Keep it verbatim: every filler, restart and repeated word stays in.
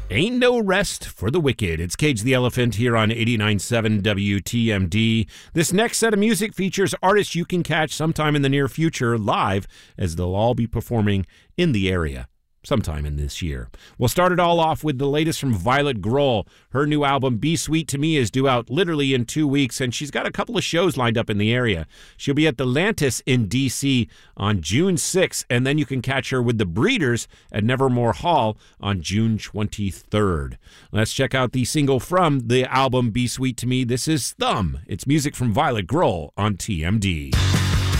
Ain't no rest for the wicked. It's Cage the Elephant here on eighty-nine point seven W T M D. This next set of music features artists you can catch sometime in the near future live, as they'll all be performing in the area sometime in this year. We'll start it all off with the latest from Violet Grohl. Her new album, Be Sweet to Me, is due out literally in two weeks, and she's got a couple of shows lined up in the area. She'll be at the Lantis in D C on June sixth, and then you can catch her with the Breeders at Nevermore Hall on June twenty-third. Let's check out the single from the album, Be Sweet to Me. This is Thumb. It's music from Violet Grohl on T M D.